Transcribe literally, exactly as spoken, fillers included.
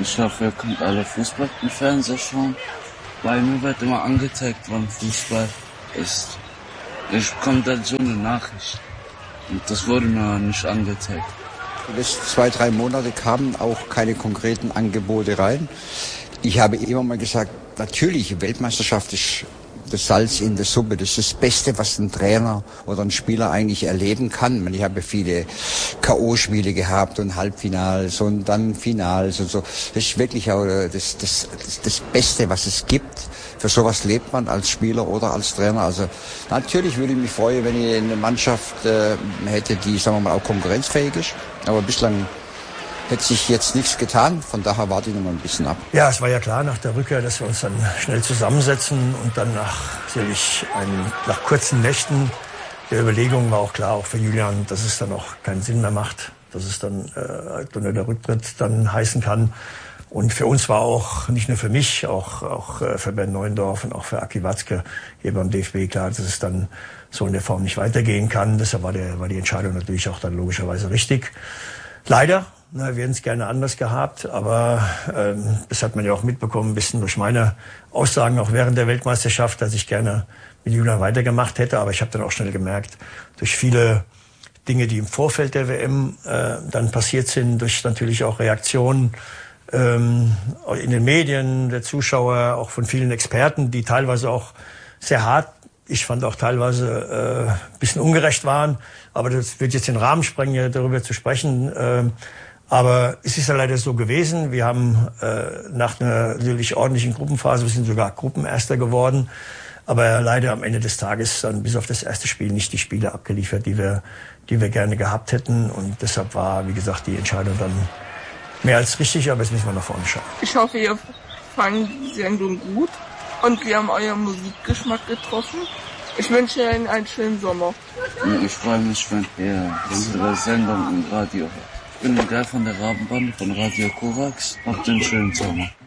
Ich hoffe, ihr könnt alle Fußball im Fernseher schauen. Weil mir wird immer angezeigt, wann Fußball ist. Ich bekomme dann so eine Nachricht. Und das wurde mir nicht angezeigt. Die letzten zwei, drei Monate kamen auch keine konkreten Angebote rein. Ich habe immer mal gesagt, natürlich, die Weltmeisterschaft ist das Salz in der Suppe. Das ist das Beste, was ein Trainer oder ein Spieler eigentlich erleben kann. Ich habe viele K O-Spiele gehabt und Halbfinals und dann Finals und so. Das ist wirklich auch das, das, das, das Beste, was es gibt. Für sowas lebt man als Spieler oder als Trainer. Also natürlich würde ich mich freuen, wenn ich eine Mannschaft äh, hätte, die, sagen wir mal, auch konkurrenzfähig ist. Aber bislang hätte sich jetzt nichts getan, von daher warte ich noch mal ein bisschen ab. Ja, es war ja klar nach der Rückkehr, dass wir uns dann schnell zusammensetzen und dann nach, sicherlich ein, nach kurzen Nächten der Überlegungen war auch klar, auch für Julian, dass es dann auch keinen Sinn mehr macht, dass es dann äh, nur der Rücktritt dann heißen kann. Und für uns war auch, nicht nur für mich, auch, auch für Bernd Neuendorf und auch für Aki Watzke hier beim D F B klar, dass es dann so in der Form nicht weitergehen kann. Deshalb war, der, war die Entscheidung natürlich auch dann logischerweise richtig. Leider, na, wir hätten es gerne anders gehabt, aber ähm, das hat man ja auch mitbekommen, ein bisschen durch meine Aussagen auch während der Weltmeisterschaft, dass ich gerne mit Julian weitergemacht hätte. Aber ich habe dann auch schnell gemerkt, durch viele Dinge, die im Vorfeld der W M äh, dann passiert sind, durch natürlich auch Reaktionen ähm, in den Medien, der Zuschauer, auch von vielen Experten, die teilweise auch sehr hart, ich fand auch teilweise äh, ein bisschen ungerecht waren. Aber das wird jetzt den Rahmen sprengen, darüber zu sprechen. Äh, aber es ist ja leider so gewesen. Wir haben äh, nach einer natürlich ordentlichen Gruppenphase, wir sind sogar Gruppenerster geworden, aber leider am Ende des Tages dann bis auf das erste Spiel nicht die Spiele abgeliefert, die wir, die wir gerne gehabt hätten. Und deshalb war, wie gesagt, die Entscheidung dann mehr als richtig, aber jetzt müssen wir nach vorne schauen. Ich hoffe, ihr fangt die Sendung gut und wir haben euren Musikgeschmack getroffen. Ich wünsche Ihnen einen schönen Sommer. Ich freue mich, wenn ihr unsere Sendung im Radio hört. Ich bin der von der Rabenbande von Radio Kovacs. Habt einen schönen Sommer.